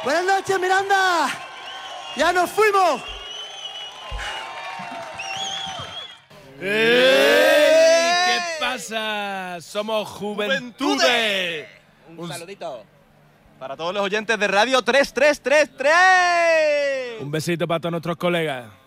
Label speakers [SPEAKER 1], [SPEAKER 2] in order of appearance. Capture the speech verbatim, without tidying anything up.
[SPEAKER 1] Buenas noches, Miranda. Ya nos fuimos.
[SPEAKER 2] ¡Ey! ¿Qué pasa? Somos Juventudes.
[SPEAKER 3] Un, Un saludito para todos los oyentes de Radio tres tres tres tres.
[SPEAKER 2] Un besito para todos nuestros colegas.